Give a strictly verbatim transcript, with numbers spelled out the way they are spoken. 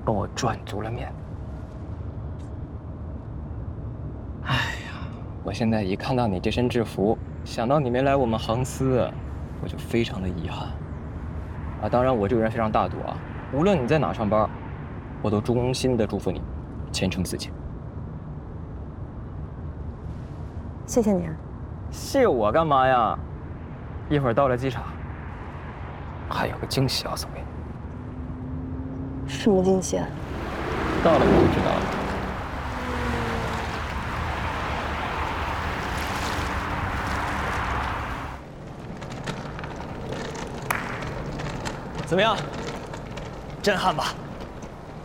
帮我赚足了面子。哎呀，我现在一看到你这身制服，想到你没来我们航司，我就非常的遗憾。啊，当然我这个人非常大度啊，无论你在哪上班，我都衷心的祝福你，前程似锦。 谢谢你啊。 谢我干嘛呀？一会儿到了机场，还有个惊喜要送给你。 什么惊喜啊？ 到了你就知道了。怎么样？震撼吧？